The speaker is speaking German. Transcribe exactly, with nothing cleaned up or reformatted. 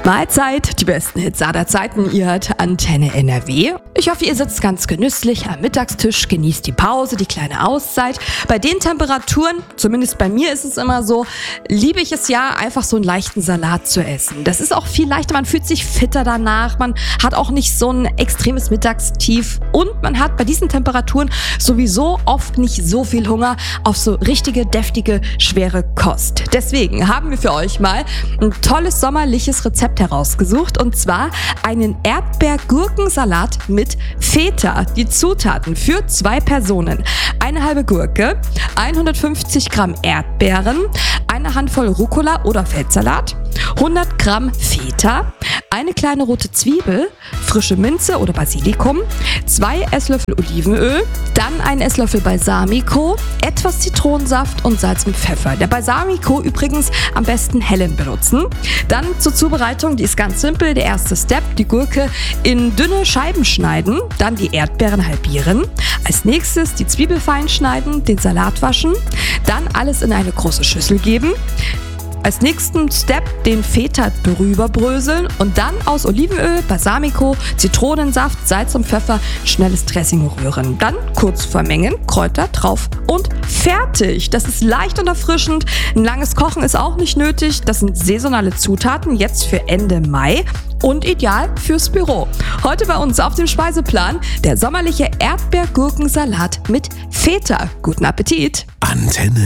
Mahlzeit, die besten Hits aller Zeiten. Ihr hört Antenne N R W. Ich hoffe, ihr sitzt ganz genüsslich am Mittagstisch, genießt die Pause, die kleine Auszeit. Bei den Temperaturen, zumindest bei mir ist es immer so, liebe ich es ja, einfach so einen leichten Salat zu essen. Das ist auch viel leichter, man fühlt sich fitter danach, man hat auch nicht so ein extremes Mittagstief und man hat bei diesen Temperaturen sowieso oft nicht so viel Hunger auf so richtige, deftige, schwere Kost. Deswegen haben wir für euch mal ein tolles sommerliches Rezept herausgesucht, und zwar einen Erdbeer-Gurkensalat mit Feta. Die Zutaten für zwei Personen: eine halbe Gurke, hundertfünfzig Gramm Erdbeeren, eine Handvoll Rucola oder Feldsalat, hundert Gramm Feta, eine kleine rote Zwiebel, frische Minze oder Basilikum, zwei Esslöffel Olivenöl, dann ein Esslöffel Balsamico, etwas Zitronensaft und Salz und Pfeffer. Der Balsamico übrigens am besten hellen benutzen. Dann zur Zubereitung, die ist ganz simpel. Der erste Step: die Gurke in dünne Scheiben schneiden, dann die Erdbeeren halbieren. Als nächstes die Zwiebel fein schneiden, den Salat waschen, dann alles in eine große Schüssel geben. Als nächsten Step den Feta drüber bröseln und dann aus Olivenöl, Balsamico, Zitronensaft, Salz und Pfeffer schnelles Dressing rühren. Dann kurz vermengen, Kräuter drauf und fertig. Das ist leicht und erfrischend. Ein langes Kochen ist auch nicht nötig. Das sind saisonale Zutaten, jetzt für Ende Mai und ideal fürs Büro. Heute bei uns auf dem Speiseplan der sommerliche Erdbeer-Gurkensalat mit Feta. Guten Appetit! Antenne